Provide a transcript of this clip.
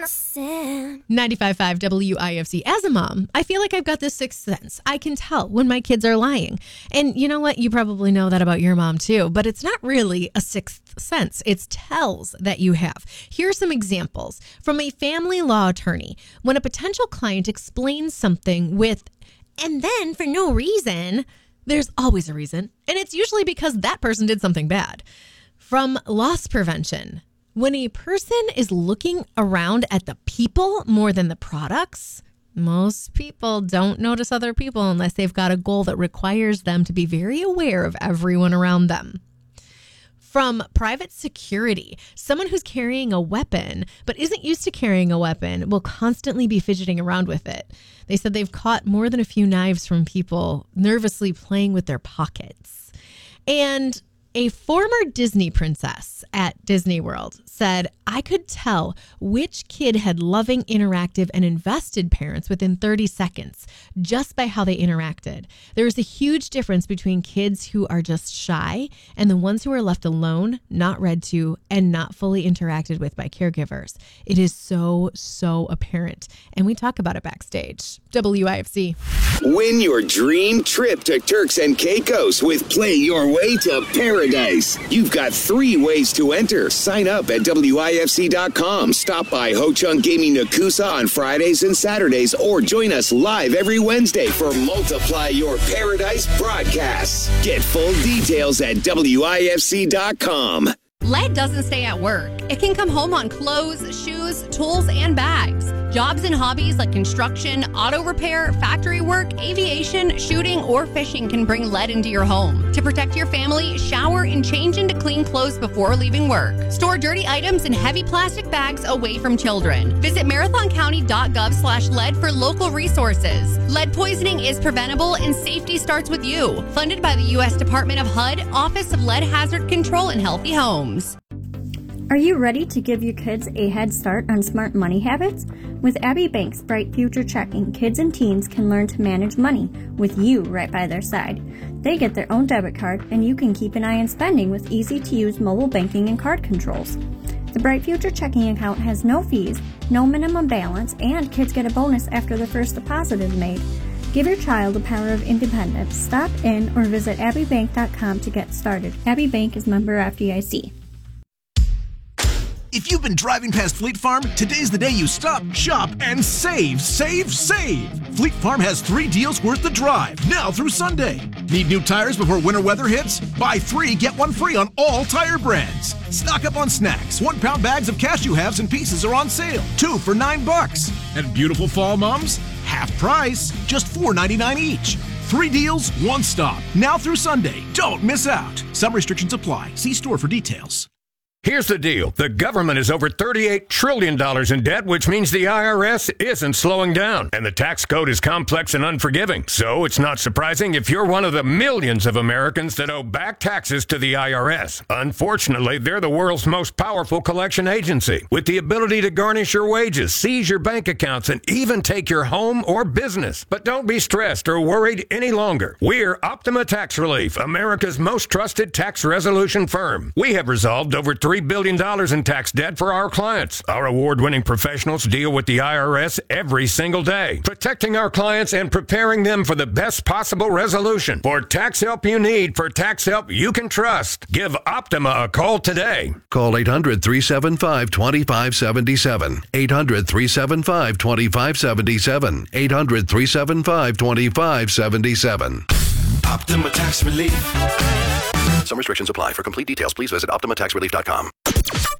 95.5 WIFC. As a mom, I feel like I've got this sixth sense. I can tell when my kids are lying. And you know what? You probably know that about your mom too, but it's not really a sixth sense. It's tells that you have. Here are some examples from a family law attorney. When a potential client explains something with, and then for no reason, there's always a reason. And it's usually because that person did something bad. From loss prevention. When a person is looking around at the people more than the products, most people don't notice other people unless they've got a goal that requires them to be very aware of everyone around them. From private security, someone who's carrying a weapon but isn't used to carrying a weapon will constantly be fidgeting around with it. They said they've caught more than a few knives from people nervously playing with their pockets. And a former Disney princess at Disney World said, I could tell which kid had loving, interactive, and invested parents within 30 seconds just by how they interacted. There is a huge difference between kids who are just shy and the ones who are left alone, not read to, and not fully interacted with by caregivers. It is so apparent. And we talk about it backstage. WIFC. Win your dream trip to Turks and Caicos with Play Your Way to Paradise. You've got 3 ways to enter. Sign up at WIFC.com. Stop by Ho Chung Gaming Nakusa on Fridays and Saturdays, or join us live every Wednesday for Multiply Your Paradise broadcasts. Get full details at WIFC.com. Lead doesn't stay at work. It can come home on clothes, shoes, tools, and bags. Jobs and hobbies like construction, auto repair, factory work, aviation, shooting, or fishing can bring lead into your home. To protect your family, shower and change into clean clothes before leaving work. Store dirty items in heavy plastic bags away from children. Visit marathoncounty.gov/lead for local resources. Lead poisoning is preventable and safety starts with you. Funded by the U.S. Department of HUD, Office of Lead Hazard Control and Healthy Homes. Are you ready to give your kids a head start on smart money habits? With Abbey Bank's Bright Future Checking, kids and teens can learn to manage money with you right by their side. They get their own debit card, and you can keep an eye on spending with easy-to-use mobile banking and card controls. The Bright Future Checking account has no fees, no minimum balance, and kids get a bonus after the first deposit is made. Give your child the power of independence. Stop in or visit abbeybank.com to get started. Abbey Bank is member FDIC. If you've been driving past Fleet Farm, today's the day you stop, shop, and save. Fleet Farm has 3 deals worth the drive, now through Sunday. Need new tires before winter weather hits? Buy 3, get 1 free on all tire brands. Stock up on snacks. 1-pound bags of cashew halves and pieces are on sale. 2 for $9. And beautiful fall mums? Half price, just $4.99 each. 3 deals, 1 stop, now through Sunday. Don't miss out. Some restrictions apply. See store for details. Here's the deal. The government is over $38 trillion in debt, which means the IRS isn't slowing down. And the tax code is complex and unforgiving. So it's not surprising if you're one of the millions of Americans that owe back taxes to the IRS. Unfortunately, they're the world's most powerful collection agency, with the ability to garnish your wages, seize your bank accounts, and even take your home or business. But don't be stressed or worried any longer. We're Optima Tax Relief, America's most trusted tax resolution firm. We have resolved over $3 billion in tax debt for our clients. Our award-winning professionals deal with the IRS every single day, protecting our clients and preparing them for the best possible resolution. For tax help you need, for tax help you can trust, give Optima a call today. Call 800-375-2577. 800-375-2577. 800-375-2577. Optima Tax Relief. Some restrictions apply. For complete details, please visit OptimaTaxRelief.com.